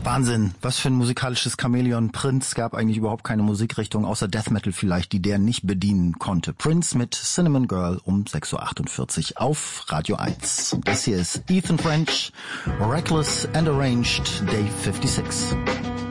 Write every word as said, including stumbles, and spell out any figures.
Wahnsinn, was für ein musikalisches Chamäleon. Prince gab eigentlich überhaupt keine Musikrichtung, außer Death Metal vielleicht, die der nicht bedienen konnte. Prince mit Cinnamon Girl um sechs Uhr achtundvierzig auf Radio eins. Das hier ist Ethan French, Reckless and Arranged, Day fünfundsechzig.